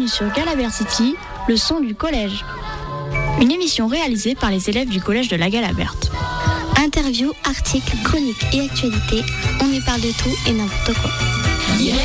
bienvenue sur Galabert City, le son du collège. Une émission réalisée par les élèves du collège de la Galaberte. Interviews, articles, chroniques et actualités, on y parle de tout et n'importe quoi. Yeah!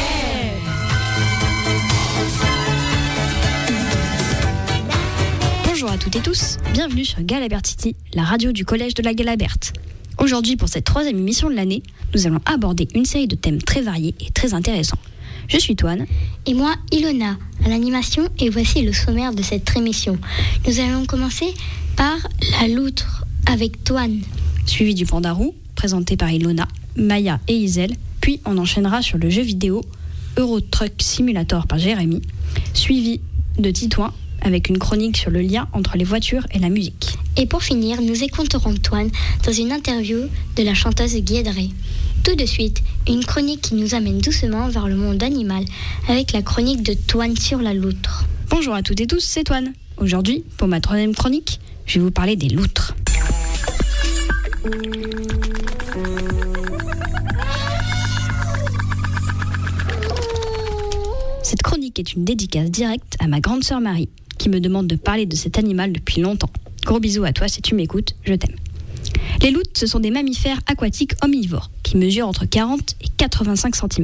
Bonjour à toutes et tous, bienvenue sur Galabert City, la radio du collège de la Galaberte. Aujourd'hui, pour cette 3e émission de l'année, nous allons aborder une série de thèmes très variés et très intéressants. Je suis Toine. Et moi, Ilona, à l'animation, et voici le sommaire de cette émission. Nous allons commencer par la loutre avec Toine. Suivi du Pandarou, présenté par Ilona, Maya et Isel, puis on enchaînera sur le jeu vidéo Euro Truck Simulator par Jérémy, suivi de Titouan, avec une chronique sur le lien entre les voitures et la musique. Et pour finir, nous écouterons Toine dans une interview de la chanteuse Guédré. Tout de suite, une chronique qui nous amène doucement vers le monde animal, avec la chronique de Toine sur la loutre. Bonjour à toutes et tous, c'est Toine. Aujourd'hui, pour ma 3e chronique, je vais vous parler des loutres. Cette chronique est une dédicace directe à ma grande sœur Marie, qui me demande de parler de cet animal depuis longtemps. Gros bisous à toi si tu m'écoutes, je t'aime. Les loutres, ce sont des mammifères aquatiques omnivores qui mesurent entre 40 et 85 cm.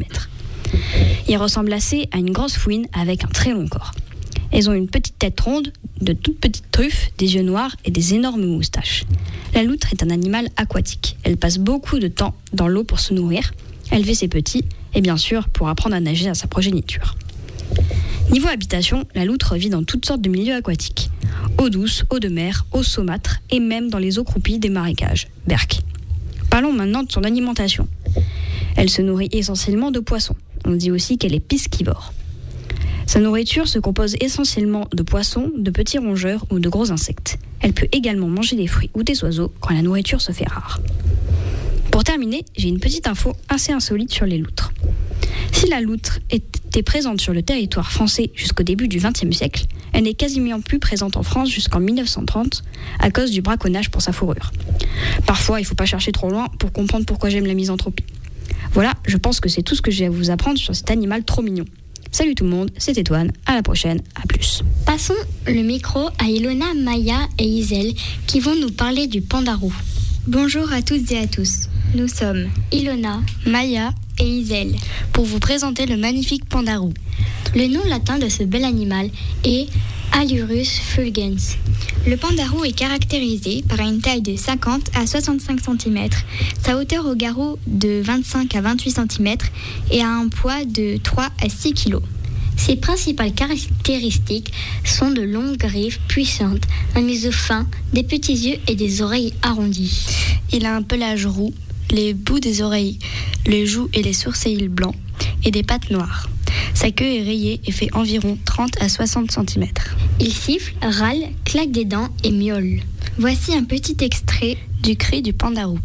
Ils ressemblent assez à une grosse fouine avec un très long corps. Elles ont une petite tête ronde, de toutes petites truffes, des yeux noirs et des énormes moustaches. La loutre est un animal aquatique. Elle passe beaucoup de temps dans l'eau pour se nourrir, élever ses petits et bien sûr pour apprendre à nager à sa progéniture. Niveau habitation, la loutre vit dans toutes sortes de milieux aquatiques. Eau douce, eau de mer, eau saumâtre et même dans les eaux croupies des marécages, berques. Parlons maintenant de son alimentation. Elle se nourrit essentiellement de poissons. On dit aussi qu'elle est piscivore. Sa nourriture se compose essentiellement de poissons, de petits rongeurs ou de gros insectes. Elle peut également manger des fruits ou des oiseaux quand la nourriture se fait rare. Pour terminer, j'ai une petite info assez insolite sur les loutres. Si la loutre était présente sur le territoire français jusqu'au début du XXe siècle, elle n'est quasiment plus présente en France jusqu'en 1930 à cause du braconnage pour sa fourrure. Parfois, il ne faut pas chercher trop loin pour comprendre pourquoi j'aime la misanthropie. Voilà, je pense que c'est tout ce que j'ai à vous apprendre sur cet animal trop mignon. Salut tout le monde, c'était Toine, à la prochaine, à plus. Passons le micro à Ilona, Maya et Isel qui vont nous parler du pandarou. Bonjour à toutes et à tous. Nous sommes Ilona, Maya et Isel pour vous présenter le magnifique pandarou. Le nom latin de ce bel animal est Alurus fulgens. Le pandarou est caractérisé par une taille de 50 à 65 cm, sa hauteur au garrot de 25 à 28 cm et a un poids de 3 à 6 kg. Ses principales caractéristiques sont de longues griffes puissantes, un museau fin, des petits yeux et des oreilles arrondies. Il a un pelage roux, les bouts des oreilles, les joues et les sourcils blancs et des pattes noires. Sa queue est rayée et fait environ 30 à 60 cm. Il siffle, râle, claque des dents et miaule. Voici un petit extrait du cri du pandarou.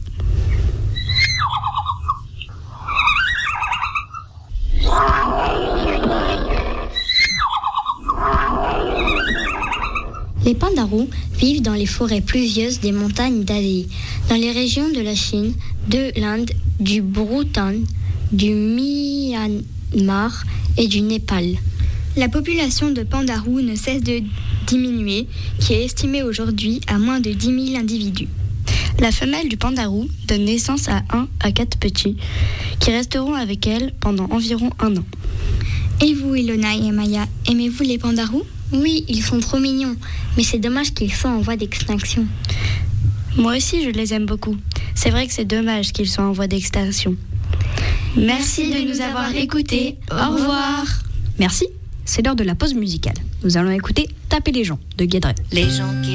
Les pandarous vivent dans les forêts pluvieuses des montagnes d'Asie, dans les régions de la Chine, de l'Inde, du Bhoutan, du Myanmar et du Népal. La population de pandarous ne cesse de diminuer, qui est estimée aujourd'hui à moins de 10 000 individus. La femelle du pandarou donne naissance à 1 à 4 petits, qui resteront avec elle pendant environ 1 an. Et vous, Ilona et Maya, aimez-vous les pandarous ? Oui, ils sont trop mignons, mais c'est dommage qu'ils soient en voie d'extinction. Moi aussi, je les aime beaucoup. C'est vrai que c'est dommage qu'ils soient en voie d'extinction. Merci de nous avoir écoutés. Au revoir. Merci, c'est l'heure de la pause musicale. Nous allons écouter Taper les gens de Guédré. Les gens qui